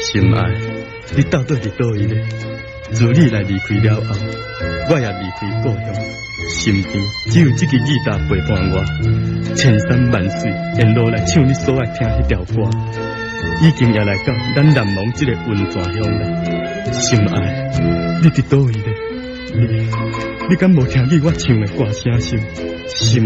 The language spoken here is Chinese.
心爱，你到底是倒位咧？自你来离开了后，我也离开故乡，身边只有这支吉他陪伴我，千山万水沿路来唱你所爱听迄条歌，已经也来到咱南蒙这个温泉乡了。心爱，你伫倒位咧？你敢无听见我唱的歌声声？心。